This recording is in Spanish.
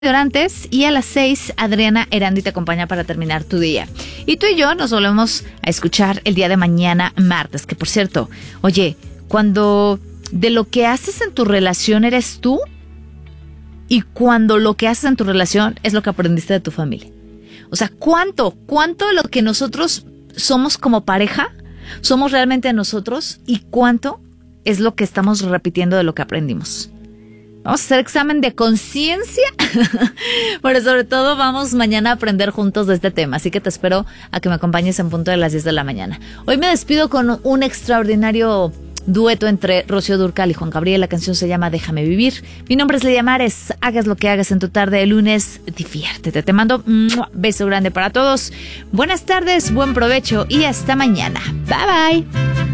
Dorantes, y a las 6 Adriana Erandi te acompaña para terminar tu día. Y tú y yo nos volvemos a escuchar el día de mañana, martes, que por cierto, oye, cuando de lo que haces en tu relación eres tú, y cuando lo que haces en tu relación es lo que aprendiste de tu familia. O sea, ¿cuánto de lo que nosotros somos como pareja somos realmente nosotros, y cuánto es lo que estamos repitiendo de lo que aprendimos? Vamos a hacer examen de conciencia, pero sobre todo vamos mañana a aprender juntos de este tema, así que te espero a que me acompañes en punto de las 10 de la mañana. Hoy me despido con un extraordinario dueto entre Rocío Dúrcal y Juan Gabriel. La canción se llama Déjame Vivir. Mi nombre es Leia Mares. Hagas lo que hagas en tu tarde de lunes, diviértete. Te mando un beso grande para todos. Buenas tardes, buen provecho y hasta mañana. Bye bye.